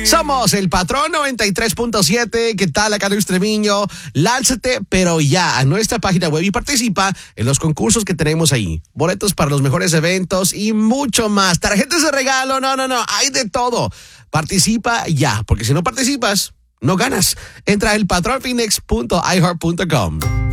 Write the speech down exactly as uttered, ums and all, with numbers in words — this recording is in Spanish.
Somos el Patrón noventa y tres punto siete. ¿Qué tal, acá Luis Treviño? Lánzate, pero ya, a nuestra página web y participa en los concursos que tenemos ahí. Boletos para los mejores eventos y mucho más. Tarjetas de regalo, no, no, no, hay de todo. Participa ya, porque si no participas, no ganas. Entra a el patron phoenix punto i heart punto com.